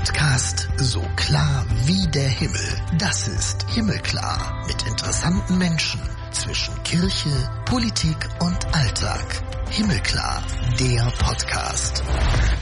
Podcast so klar wie der Himmel. Das ist Himmelklar mit interessanten Menschen zwischen Kirche, Politik und Alltag. Himmelklar, der Podcast.